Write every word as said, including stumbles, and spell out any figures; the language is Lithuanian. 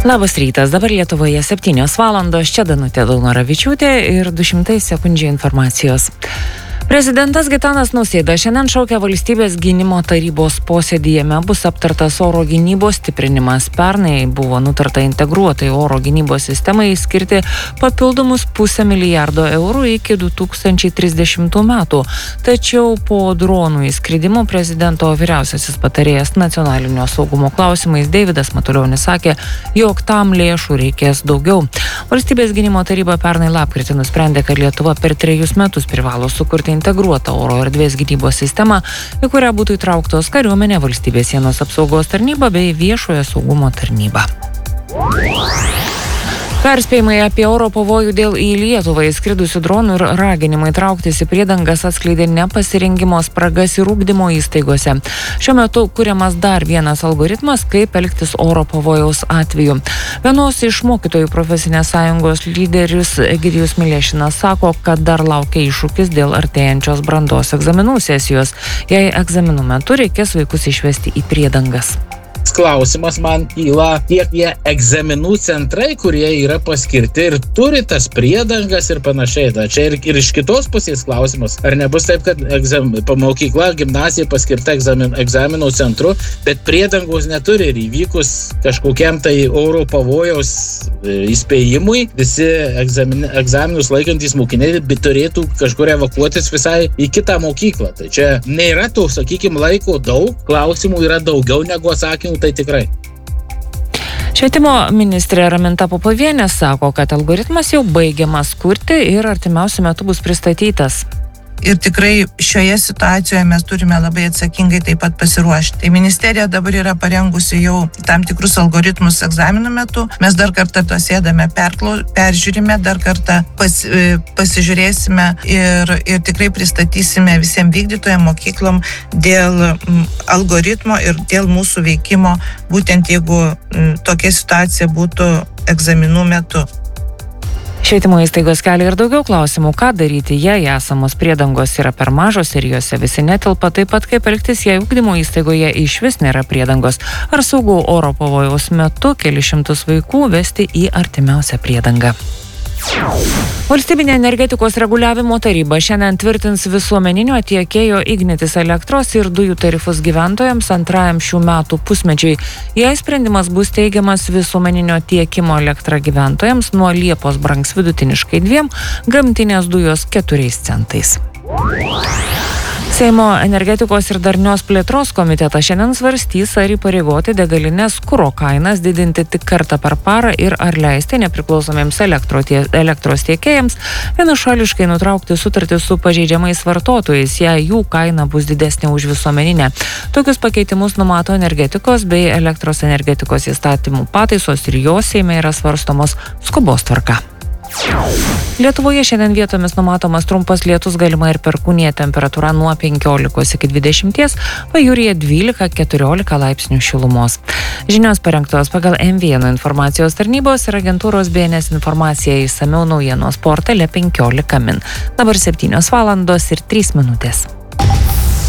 Labas rytas, dabar Lietuvoje septynios valandos, čia Danutė Daunoravičiūtė ir du šimtai sekundžių informacijos. Prezidentas Gitanas Nausėda šiandien šaukia valstybės gynimo tarybos posėdyje. Bus aptartas oro gynybos stiprinimas. Pernai buvo nutarta integruotai oro gynybos sistemai skirti papildomus pusę milijardo eurų iki du tūkstančiai trisdešimtų metų. Tačiau po dronų įskridimo prezidento vyriausiasis patarėjas nacionalinio saugumo klausimais Deividas Matulionis sakė, jog tam lėšų reikės daugiau. Valstybės gynimo taryba pernai lapkritį nusprendė, kad Lietuva per trejus metus privalo sukurti integruotą oro erdvės gynybos sistemą, į kurią būtų įtrauktos kariuomenė, valstybės sienos apsaugos tarnyba bei viešojo saugumo tarnyba. Perspėjimai apie oro pavojų dėl į Lietuvą įskridusių dronų ir raginimai trauktis į priedangas atskleidė nepasirengimo spragas ir ugdymo įstaigose. Šiuo metu kuriamas dar vienas algoritmas, kaip elgtis oro pavojaus atveju. Vienos iš mokytojų profesinės sąjungos lyderis Egidijus Milėšinas sako, kad dar laukia iššūkis dėl artėjančios brandos egzaminų sesijos, jei egzaminų metu reikės vaikus išvesti į priedangas. Klausimas man kyla, tiek tie egzaminų centrai, kurie yra paskirti ir turi tas priedangas ir panašiai. Da, čia ir, ir iš kitos pusės klausimas, ar nebus taip, kad egzam, mokykla, gimnazija paskirta egzamin, egzaminų centru, bet priedangos neturi ir įvykus kažkokiam tai oro pavojaus įspėjimui, visi egzamin, egzaminus laikantys mokiniai turėtų kažkur evakuotis visai į kitą mokyklą. Tai čia nėra to, sakykime, laiko daug, klausimų yra daugiau negu atsakymų. Tai tikrai. Švietimo ministrė Raminta Popovienė sako, kad algoritmas jau baigiamas kurti ir artimiausiu metu bus pristatytas. Ir tikrai šioje situacijoje mes turime labai atsakingai taip pat pasiruošti. Tai ministerija dabar yra parengusi jau tam tikrus algoritmus egzaminų metu. Mes dar kartą to sėdame, perklau, peržiūrime, dar kartą pas, pasižiūrėsime ir, ir tikrai pristatysime visiems vykdytojams mokyklom dėl algoritmo ir dėl mūsų veikimo, būtent jeigu tokia situacija būtų egzaminų metu. Švietimo įstaigos kelia ir daugiau klausimų, ką daryti, jei esamos priedangos yra per mažos ir juose visi netelpa, taip pat kaip elgtis, jei ugdymo įstaigoje išvis nėra priedangos. Ar saugu oro pavojaus metu keli šimtus vaikų vesti į artimiausią priedangą. Valstybinė energetikos reguliavimo taryba šiandien tvirtins visuomeninio tiekėjo Ignitis elektros ir dujų tarifus gyventojams antrajam šių metų pusmečiui. Jei sprendimas bus teigiamas visuomeninio tiekimo elektra gyventojams, nuo Liepos brangs vidutiniškai dviem, gamtinės dujos keturiais centais. Seimo energetikos ir darnios plėtros komitetas šiandien svarstys, ar įpareigoti degalinės kuro kainas didinti tik kartą per parą ir ar leisti nepriklausomiems elektros tiekėjams vienašališkai nutraukti sutartį su pažeidžiamais vartotojais, jei jų kaina bus didesnė už visuomeninę. Tokius pakeitimus numato energetikos bei elektros energetikos įstatymų pataisos ir jos Seime yra svarstomos skubos tvarka. Lietuvoje šiandien vietomis numatomas trumpas lietus, galima ir perkūnija, temperatūra nuo penkiolikos iki dvidešimties, pajūryje dvylika keturiolika laipsnių šilumos. Žinios parengtos pagal M vienas informacijos tarnybos ir agentūros B N S informacija, išsamiau naujienos portale penkiolika min. Dabar septynios valandos ir trys minutės.